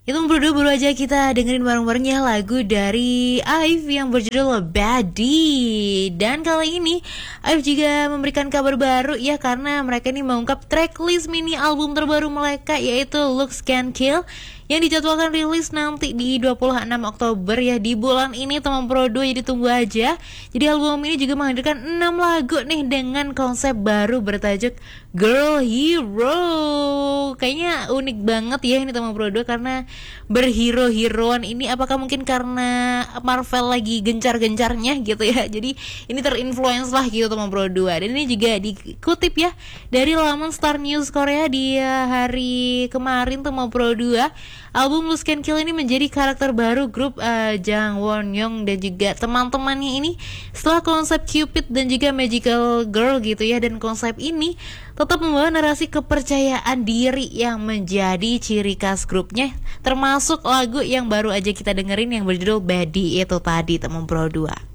Itu baru aja kita dengerin bareng-bareng ya lagu dari Aif yang berjudul Badi. Dan kali ini Aif juga memberikan kabar baru ya, karena mereka ini mengungkap tracklist mini album terbaru mereka, yaitu Looks Can Kill, yang dijadwalkan rilis nanti di 26 Oktober ya. Di bulan ini teman Pro 2, jadi tunggu aja. Jadi album ini juga menghadirkan 6 lagu nih dengan konsep baru bertajuk Girl Hero. Kayaknya unik banget ya ini teman Pro 2 karena berhero-heroan ini. Apakah mungkin karena Marvel lagi gencar-gencarnya gitu ya. Jadi ini terinfluence lah gitu teman Pro 2. Dan ini juga dikutip ya dari laman Star News Korea di hari kemarin teman Pro 2. Album Looks Can Kill ini menjadi karakter baru grup Jang Won Young dan juga teman-temannya ini setelah konsep Cupid dan juga Magical Girl gitu ya. Dan konsep ini tetap membawa narasi kepercayaan diri yang menjadi ciri khas grupnya, termasuk lagu yang baru aja kita dengerin yang berjudul Badi itu tadi teman Pro 2.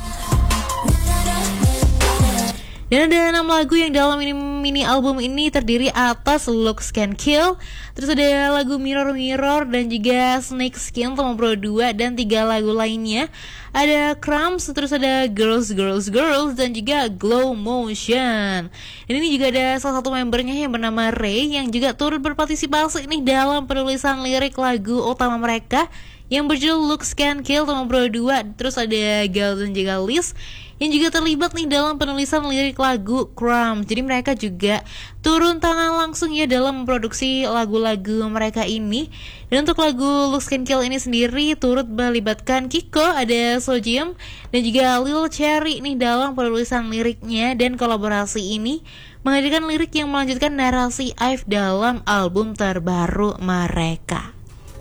Dan ada 6 lagu yang dalam mini album ini terdiri atas Looks Can Kill, terus ada lagu Mirror Mirror dan juga Snake Skin teman Pro 2, dan 3 lagu lainnya ada Crumbs, terus ada Girls Girls Girls dan juga Glow Motion. Dan ini juga ada salah satu membernya yang bernama Ray yang juga turut berpartisipasi nih dalam penulisan lirik lagu utama mereka yang berjudul Looks Can Kill teman Pro 2. Terus ada Gal dan juga Liz yang juga terlibat nih dalam penulisan lirik lagu Crumbs. Jadi mereka juga turun tangan langsung ya dalam memproduksi lagu-lagu mereka ini. Dan untuk lagu Looks Can Kill ini sendiri turut melibatkan Kiko, ada Sojim dan juga Lil Cherry nih dalam penulisan liriknya. Dan kolaborasi ini menghadirkan lirik yang melanjutkan narasi Aif dalam album terbaru mereka.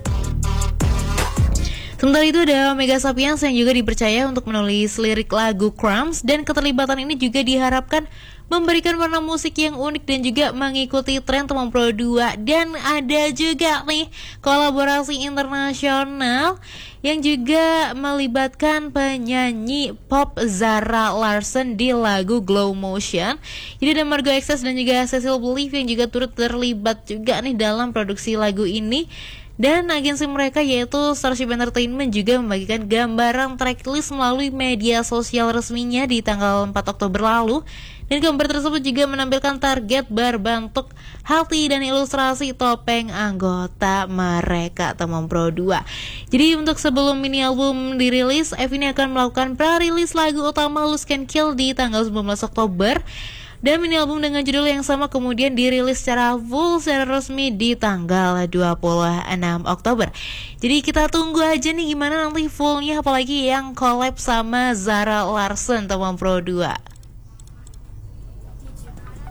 Sementara itu ada Mega Sapiens yang juga dipercaya untuk menulis lirik lagu Crumbs, dan keterlibatan ini juga diharapkan memberikan warna musik yang unik dan juga mengikuti tren teman Pro 2. Dan ada juga nih kolaborasi internasional yang juga melibatkan penyanyi pop Zara Larsson di lagu Glow Motion. Jadi ada Margo Excess dan juga Cecil Belief yang juga turut terlibat juga nih dalam produksi lagu ini. Dan agensi mereka yaitu Starship Entertainment juga membagikan gambaran tracklist melalui media sosial resminya di tanggal 4 Oktober lalu. Dan gambar tersebut juga menampilkan target berbentuk hati dan ilustrasi topeng anggota mereka teman Pro 2. Jadi untuk sebelum mini album dirilis, F ini akan melakukan pra-rilis lagu utama Looks Can Kill di tanggal 19 Oktober. Dan mini album dengan judul yang sama kemudian dirilis secara full, secara resmi di tanggal 26 Oktober. Jadi kita tunggu aja nih gimana nanti fullnya, apalagi yang collab sama Zara Larsson teman Pro 2.